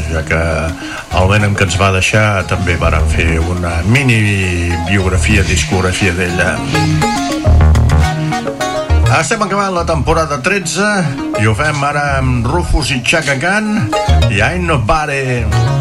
ja que el Venom que ens va deixar també varen fer una mini biografia, discografia d'ella. Estem acabant la temporada 13 i ho fem ara amb Rufus i Chaka Khan i Ain't Nobody.